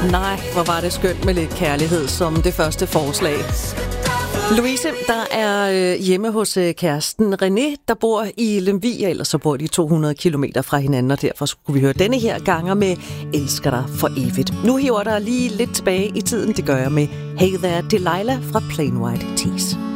Nej, hvor var det skønt med lidt kærlighed som det første forslag. Louise, der er hjemme hos kæresten René, der bor i Lemvig, ellers så bor de 200 kilometer fra hinanden, og derfor skulle vi høre denne her ganger med Elsker dig for evigt. Nu hiver der lige lidt tilbage i tiden, det gør jeg med Hey There Delilah fra Plain White Tees.